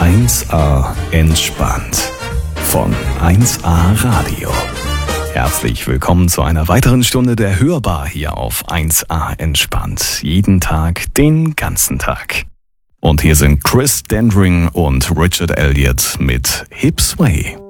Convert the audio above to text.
1A entspannt von 1A Radio. Herzlich willkommen zu einer weiteren Stunde der Hörbar hier auf 1A entspannt. Jeden Tag, den ganzen Tag. Und hier sind Chris Dendring und Richard Elliott mit Hip Sway.